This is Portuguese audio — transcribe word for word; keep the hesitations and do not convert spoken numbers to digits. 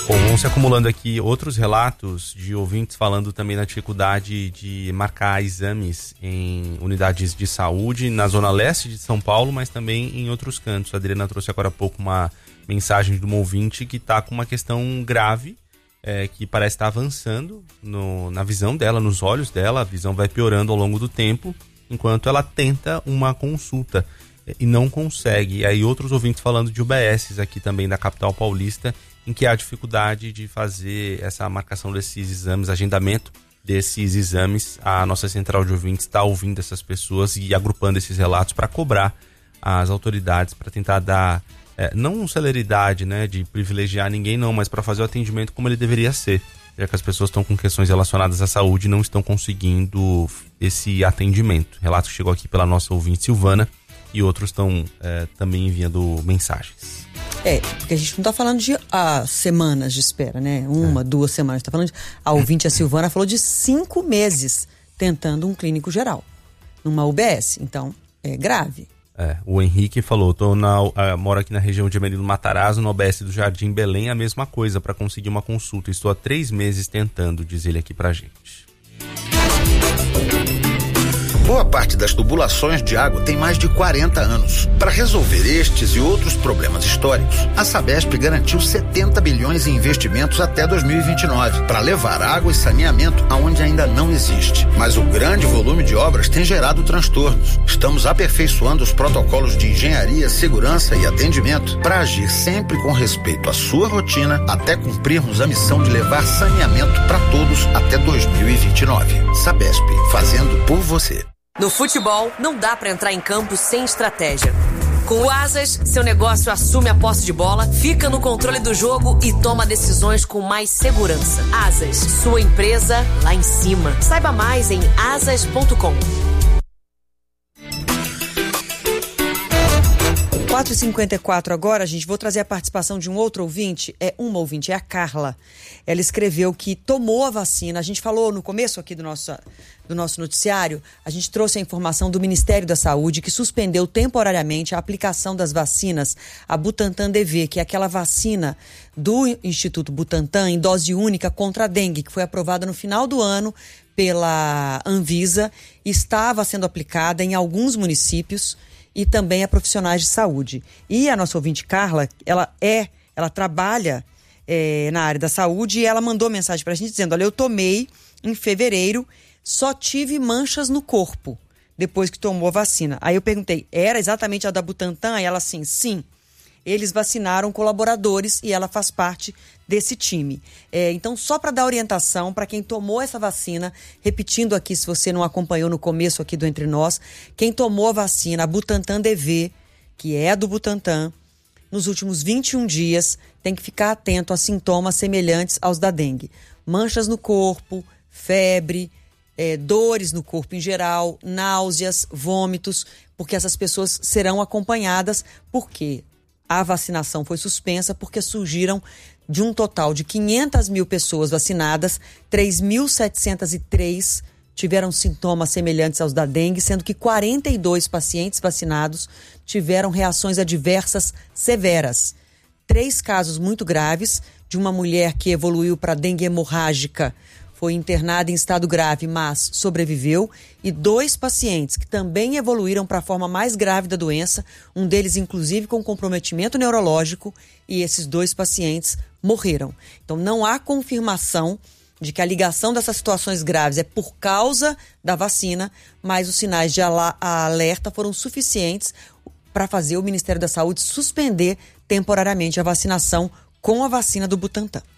Bom, vão se acumulando aqui outros relatos de ouvintes falando também da dificuldade de marcar exames em unidades de saúde na zona leste de São Paulo, mas também em outros cantos. A Adriana trouxe agora há pouco uma mensagem de um ouvinte que está com uma questão grave, é, que parece estar avançando no, na visão dela, nos olhos dela. A visão vai piorando ao longo do tempo, enquanto ela tenta uma consulta e não consegue. E aí outros ouvintes falando de U B S aqui também da capital paulista, em que há dificuldade de fazer essa marcação desses exames, agendamento desses exames. A nossa central de ouvintes está ouvindo essas pessoas e agrupando esses relatos para cobrar as autoridades, para tentar dar, é, não celeridade, né, de privilegiar ninguém não, mas para fazer o atendimento como ele deveria ser, já que as pessoas estão com questões relacionadas à saúde e não estão conseguindo esse atendimento. Relato que chegou aqui pela nossa ouvinte Silvana, e outros estão é, também enviando mensagens. É, porque a gente não está falando de ah, semanas de espera, né? Uma, é. duas semanas. Está falando de... A ouvinte, a Silvana, falou de cinco meses tentando um clínico geral, numa U B S. Então, é grave. É, o Henrique falou, tô na, uh, moro aqui na região de Amelino Matarazzo, no O B S do Jardim Belém, a mesma coisa para conseguir uma consulta. Estou há três meses tentando, diz ele aqui pra gente. Boa parte das tubulações de água tem mais de quarenta anos. Para resolver estes e outros problemas históricos, a Sabesp garantiu setenta bilhões em investimentos até dois mil e vinte e nove para levar água e saneamento aonde ainda não existe. Mas o grande volume de obras tem gerado transtornos. Estamos aperfeiçoando os protocolos de engenharia, segurança e atendimento para agir sempre com respeito à sua rotina até cumprirmos a missão de levar saneamento para todos até dois mil e vinte e nove. Sabesp, fazendo por você. No futebol, não dá pra entrar em campo sem estratégia. Com o Asas, seu negócio assume a posse de bola, fica no controle do jogo e toma decisões com mais segurança. Asas, sua empresa lá em cima. Saiba mais em asas ponto com. quatro e cinquenta e quatro agora, gente, vou trazer a participação de um outro ouvinte, é uma ouvinte, é a Carla. Ela escreveu que tomou a vacina, a gente falou no começo aqui do nosso, do nosso noticiário, a gente trouxe a informação do Ministério da Saúde que suspendeu temporariamente a aplicação das vacinas, a Butantan D V, que é aquela vacina do Instituto Butantan em dose única contra a dengue, que foi aprovada no final do ano pela Anvisa, estava sendo aplicada em alguns municípios e também a profissionais de saúde. E a nossa ouvinte Carla, ela é, ela trabalha é, na área da saúde e ela mandou mensagem pra gente dizendo, olha, eu tomei em fevereiro, só tive manchas no corpo depois que tomou a vacina. Aí eu perguntei, era exatamente a da Butantan? E ela assim, sim. Eles vacinaram colaboradores e ela faz parte desse time. É, então, só para dar orientação para quem tomou essa vacina, repetindo aqui, se você não acompanhou no começo aqui do Entre Nós, quem tomou a vacina, a Butantan D V, que é a do Butantan, nos últimos vinte e um dias, tem que ficar atento a sintomas semelhantes aos da dengue. Manchas no corpo, febre, é, dores no corpo em geral, náuseas, vômitos, porque essas pessoas serão acompanhadas, porque a vacinação foi suspensa porque surgiram de um total de quinhentas mil pessoas vacinadas, três mil setecentos e três tiveram sintomas semelhantes aos da dengue, sendo que quarenta e dois pacientes vacinados tiveram reações adversas severas. Três casos muito graves de uma mulher que evoluiu para dengue hemorrágica, foi internada em estado grave, mas sobreviveu, e dois pacientes que também evoluíram para a forma mais grave da doença, um deles inclusive com comprometimento neurológico, e esses dois pacientes morreram. Então não há confirmação de que a ligação dessas situações graves é por causa da vacina, mas os sinais de alerta foram suficientes para fazer o Ministério da Saúde suspender temporariamente a vacinação com a vacina do Butantan.